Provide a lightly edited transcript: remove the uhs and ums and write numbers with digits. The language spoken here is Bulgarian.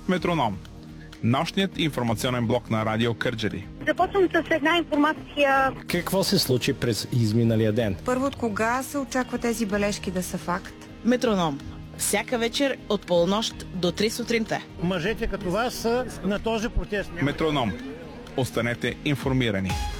Метроном. Нощният информационен блок на Радио Кърджали. Започвам с една информация. Какво се случи през изминалия ден? Първо, от кога се очаква тези бележки да са факт? Метроном. Всяка вечер от полунощ до 3 сутринта. Мъжете като вас са на този протест. Метроном. Останете информирани.